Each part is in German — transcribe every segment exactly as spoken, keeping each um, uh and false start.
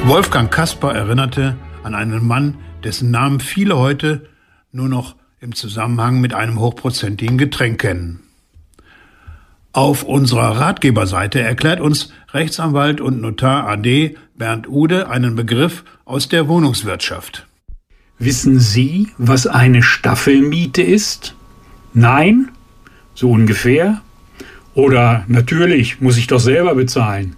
Wolfgang Kasper erinnerte an einen Mann, dessen Namen viele heute nur noch im Zusammenhang mit einem hochprozentigen Getränk kennen. Auf unserer Ratgeberseite erklärt uns Rechtsanwalt und Notar A D Bernd Ude einen Begriff aus der Wohnungswirtschaft. Wissen Sie, was eine Staffelmiete ist? Nein? So ungefähr? Oder natürlich, muss ich doch selber bezahlen.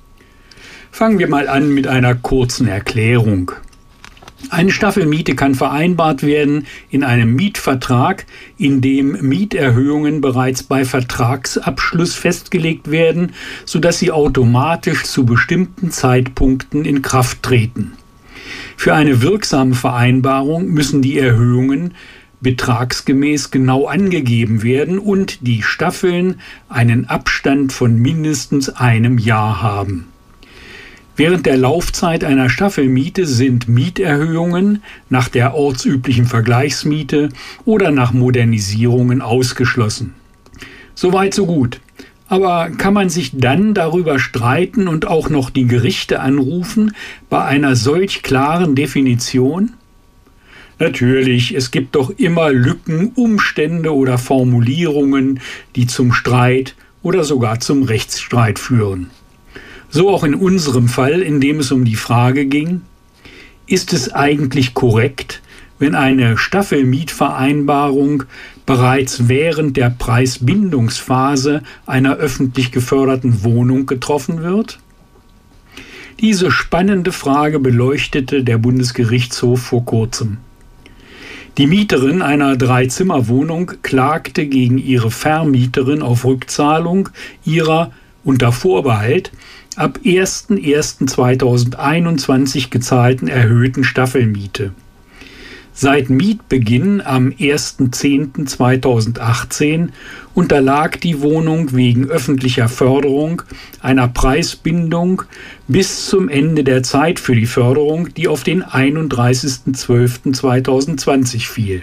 Fangen wir mal an mit einer kurzen Erklärung. Eine Staffelmiete kann vereinbart werden in einem Mietvertrag, in dem Mieterhöhungen bereits bei Vertragsabschluss festgelegt werden, sodass sie automatisch zu bestimmten Zeitpunkten in Kraft treten. Für eine wirksame Vereinbarung müssen die Erhöhungen betragsgemäß genau angegeben werden und die Staffeln einen Abstand von mindestens einem Jahr haben. Während der Laufzeit einer Staffelmiete sind Mieterhöhungen nach der ortsüblichen Vergleichsmiete oder nach Modernisierungen ausgeschlossen. Soweit so gut. Aber kann man sich dann darüber streiten und auch noch die Gerichte anrufen bei einer solch klaren Definition? Natürlich, es gibt doch immer Lücken, Umstände oder Formulierungen, die zum Streit oder sogar zum Rechtsstreit führen. So auch in unserem Fall, in dem es um die Frage ging: Ist es eigentlich korrekt, wenn eine Staffelmietvereinbarung bereits während der Preisbindungsphase einer öffentlich geförderten Wohnung getroffen wird? Diese spannende Frage beleuchtete der Bundesgerichtshof vor kurzem. Die Mieterin einer Dreizimmerwohnung klagte gegen ihre Vermieterin auf Rückzahlung ihrer unter Vorbehalt ab erster erster zweitausendeinundzwanzig gezahlten erhöhten Staffelmiete. Seit Mietbeginn am erster zehnter zweitausendachtzehn unterlag die Wohnung wegen öffentlicher Förderung einer Preisbindung bis zum Ende der Zeit für die Förderung, die auf den einunddreißigster zwölfter zweitausendzwanzig fiel.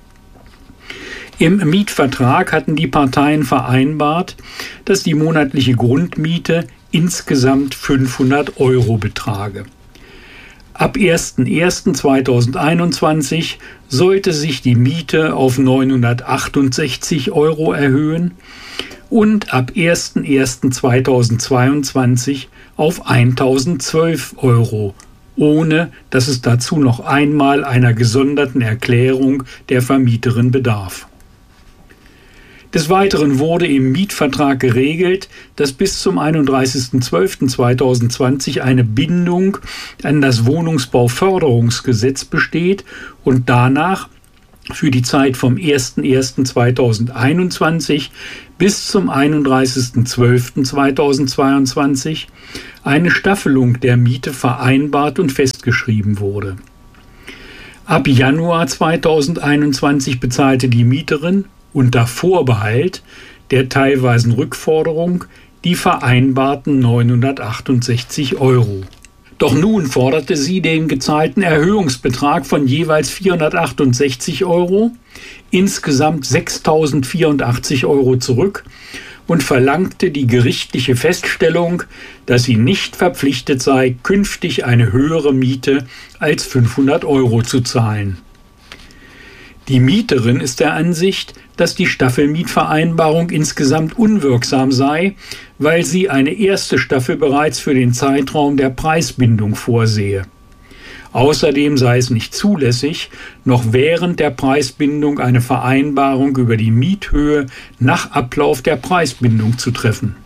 Im Mietvertrag hatten die Parteien vereinbart, dass die monatliche Grundmiete insgesamt fünfhundert Euro betrage. Ab erster erster zweitausendeinundzwanzig sollte sich die Miete auf neunhundertachtundsechzig Euro erhöhen und ab erster erster zweitausendzweiundzwanzig auf eintausendzwölf Euro, ohne dass es dazu noch einmal einer gesonderten Erklärung der Vermieterin bedarf. Des Weiteren wurde im Mietvertrag geregelt, dass bis zum einunddreißigster zwölfter zweitausendzwanzig eine Bindung an das Wohnungsbauförderungsgesetz besteht und danach für die Zeit vom erster erster zweitausendeinundzwanzig bis zum einunddreißigster zwölfter zweitausendzweiundzwanzig eine Staffelung der Miete vereinbart und festgeschrieben wurde. Ab Januar zweitausendeinundzwanzig bezahlte die Mieterin unter Vorbehalt der teilweisen Rückforderung die vereinbarten neunhundertachtundsechzig Euro. Doch nun forderte sie den gezahlten Erhöhungsbetrag von jeweils vierhundertachtundsechzig Euro, insgesamt sechstausendvierundachtzig Euro zurück und verlangte die gerichtliche Feststellung, dass sie nicht verpflichtet sei, künftig eine höhere Miete als fünfhundert Euro zu zahlen. Die Mieterin ist der Ansicht, dass die Staffelmietvereinbarung insgesamt unwirksam sei, weil sie eine erste Staffel bereits für den Zeitraum der Preisbindung vorsehe. Außerdem sei es nicht zulässig, noch während der Preisbindung eine Vereinbarung über die Miethöhe nach Ablauf der Preisbindung zu treffen.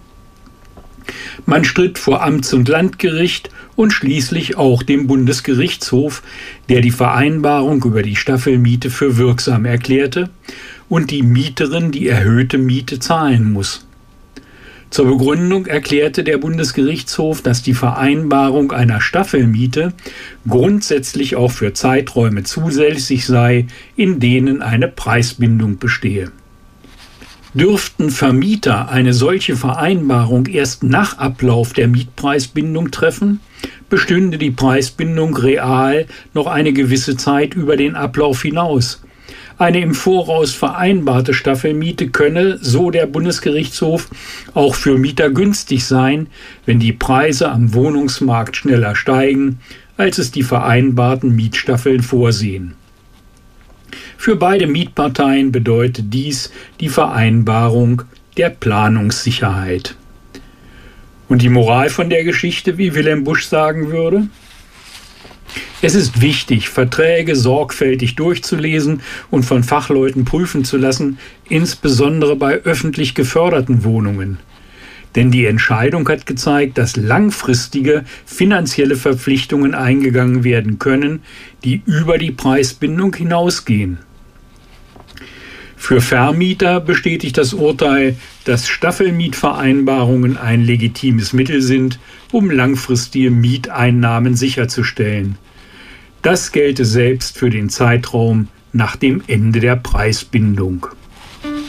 Man stritt vor Amts- und Landgericht und schließlich auch dem Bundesgerichtshof, der die Vereinbarung über die Staffelmiete für wirksam erklärte und die Mieterin die erhöhte Miete zahlen muss. Zur Begründung erklärte der Bundesgerichtshof, dass die Vereinbarung einer Staffelmiete grundsätzlich auch für Zeiträume zulässig sei, in denen eine Preisbindung bestehe. Dürften Vermieter eine solche Vereinbarung erst nach Ablauf der Mietpreisbindung treffen, bestünde die Preisbindung real noch eine gewisse Zeit über den Ablauf hinaus. Eine im Voraus vereinbarte Staffelmiete könne, so der Bundesgerichtshof, auch für Mieter günstig sein, wenn die Preise am Wohnungsmarkt schneller steigen, als es die vereinbarten Mietstaffeln vorsehen. Für beide Mietparteien bedeutet dies die Vereinbarung der Planungssicherheit. Und die Moral von der Geschichte, wie Wilhelm Busch sagen würde? Es ist wichtig, Verträge sorgfältig durchzulesen und von Fachleuten prüfen zu lassen, insbesondere bei öffentlich geförderten Wohnungen. Denn die Entscheidung hat gezeigt, dass langfristige finanzielle Verpflichtungen eingegangen werden können, die über die Preisbindung hinausgehen. Für Vermieter bestätigt das Urteil, dass Staffelmietvereinbarungen ein legitimes Mittel sind, um langfristige Mieteinnahmen sicherzustellen. Das gelte selbst für den Zeitraum nach dem Ende der Preisbindung.